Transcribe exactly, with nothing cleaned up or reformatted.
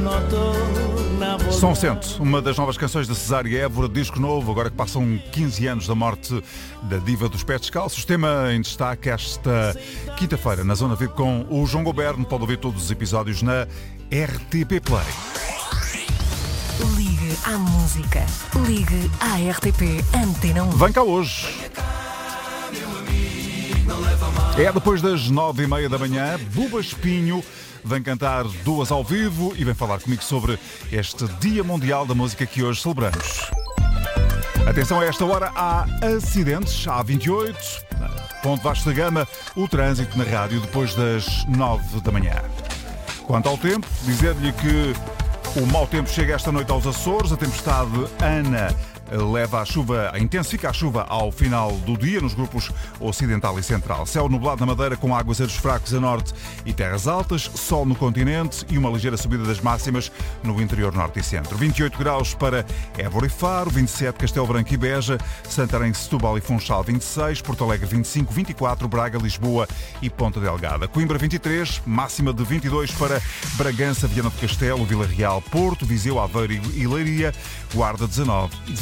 São Cento, uma das novas canções da Cesária Évora, disco novo, agora que passam quinze anos da morte da diva dos pés descalços. Tema em destaque esta quinta-feira na Zona V I P com o João Goberno. Pode ouvir todos os episódios na R T P Play. Ligue à música. Ligue à R T P Antena um. Vem cá hoje. É depois das nove e meia da manhã, Buba Espinho vem cantar duas ao vivo e vem falar comigo sobre este Dia Mundial da Música que hoje celebramos. Atenção, a esta hora há acidentes, há vinte e oito, Ponte Vasco da Gama, o trânsito na rádio depois das nove da manhã. Quanto ao tempo, dizer-lhe que o mau tempo chega esta noite aos Açores, a tempestade Ana leva a chuva, intensifica a chuva ao final do dia nos grupos ocidental e central. Céu nublado na Madeira com aguaceiros fracos a norte e terras altas, sol no continente e uma ligeira subida das máximas no interior norte e centro. vinte e oito graus para Évora e Faro, vinte e sete Castelo Branco e Beja, Santarém, Setúbal e Funchal vinte e seis, Porto Alegre vinte e cinco, vinte e quatro, Braga, Lisboa e Ponta Delgada. Coimbra vinte e três, máxima de vinte e dois para Bragança, Viana do Castelo, Vila Real, Porto, Viseu, Aveiro e Leiria, Guarda dezanove.